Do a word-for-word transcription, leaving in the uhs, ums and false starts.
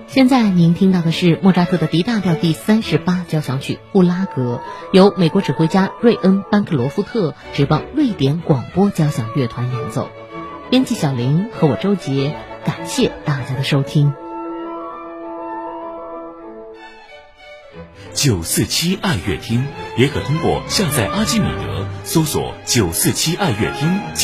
现在您听到的是莫扎特的 D 大调第三十八交响曲《布拉格》，由美国指挥家瑞恩·班克罗夫特指棒瑞典广播交响乐团演奏。编辑小林和我周杰，感谢大家的收听。 九四七爱乐厅也可通过下载阿基米德搜索九四七爱乐厅。